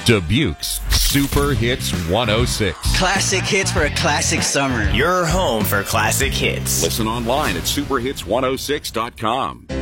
Dubuque's Super Hits 106. Classic hits for a classic summer. Your home for classic hits. Listen online at superhits106.com.